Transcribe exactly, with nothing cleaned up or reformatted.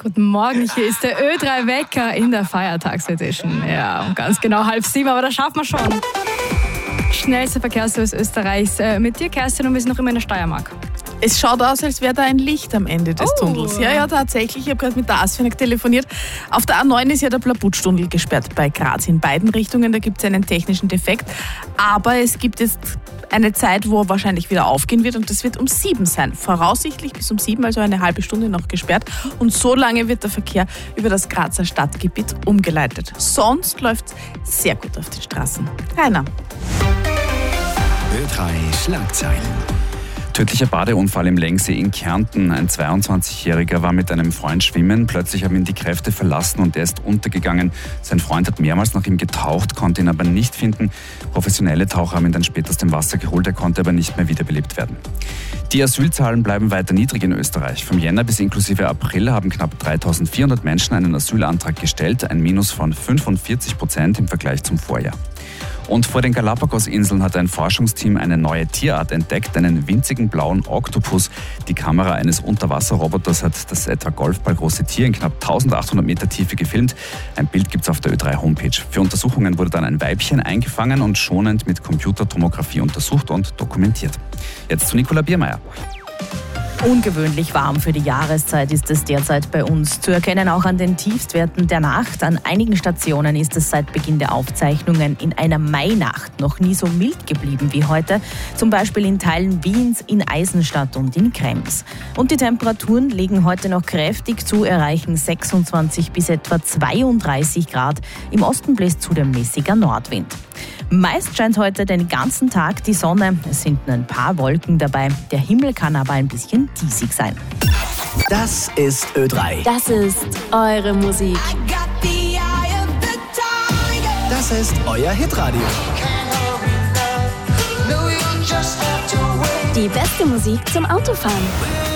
Guten Morgen, hier ist der Ö drei Wecker in der Feiertagsedition. Ja, und ganz genau halb sieben, aber das schaffen wir schon. Schnellster Verkehrsservice Österreichs. Äh, mit dir, Kerstin, und wir sind noch immer in der Steiermark. Es schaut aus, als wäre da ein Licht am Ende des Oh. Tunnels. Ja, ja, tatsächlich. Ich habe gerade mit der ASFINAG telefoniert. Auf der A neun ist ja der Blabutstunnel gesperrt bei Graz in beiden Richtungen. Da gibt es einen technischen Defekt. Aber es gibt jetzt eine Zeit, wo er wahrscheinlich wieder aufgehen wird, und das wird um sieben sein. Voraussichtlich bis um sieben, also eine halbe Stunde noch gesperrt. Und so lange wird der Verkehr über das Grazer Stadtgebiet umgeleitet. Sonst läuft es sehr gut auf den Straßen. Keiner. Ö drei Schlagzeilen. Tödlicher Badeunfall im Lengsee in Kärnten. Ein zweiundzwanzigjähriger war mit einem Freund schwimmen. Plötzlich haben ihn die Kräfte verlassen und er ist untergegangen. Sein Freund hat mehrmals nach ihm getaucht, konnte ihn aber nicht finden. Professionelle Taucher haben ihn dann später aus dem Wasser geholt. Er konnte aber nicht mehr wiederbelebt werden. Die Asylzahlen bleiben weiter niedrig in Österreich. Vom Jänner bis inklusive April haben knapp dreitausendvierhundert Menschen einen Asylantrag gestellt. Ein Minus von fünfundvierzig Prozent im Vergleich zum Vorjahr. Und vor den Galapagos-Inseln hat ein Forschungsteam eine neue Tierart entdeckt, einen winzigen blauen Oktopus. Die Kamera eines Unterwasserroboters hat das etwa golfballgroße Tier in knapp eintausendachthundert Meter Tiefe gefilmt. Ein Bild gibt es auf der Ö drei Homepage. Für Untersuchungen wurde dann ein Weibchen eingefangen und schonend mit Computertomographie untersucht und dokumentiert. Jetzt zu Nicola Biermeier. Ungewöhnlich warm für die Jahreszeit ist es derzeit bei uns. Zu erkennen auch an den Tiefstwerten der Nacht. An einigen Stationen ist es seit Beginn der Aufzeichnungen in einer Mainacht noch nie so mild geblieben wie heute. Zum Beispiel in Teilen Wiens, in Eisenstadt und in Krems. Und die Temperaturen legen heute noch kräftig zu, erreichen sechsundzwanzig bis etwa zweiunddreißig Grad. Im Osten bläst zudem mäßiger Nordwind. Meist scheint heute den ganzen Tag die Sonne. Es sind nur ein paar Wolken dabei. Der Himmel kann aber ein bisschen diesig sein. Das ist Ö drei. Das ist eure Musik. Das ist euer Hitradio. Die beste Musik zum Autofahren.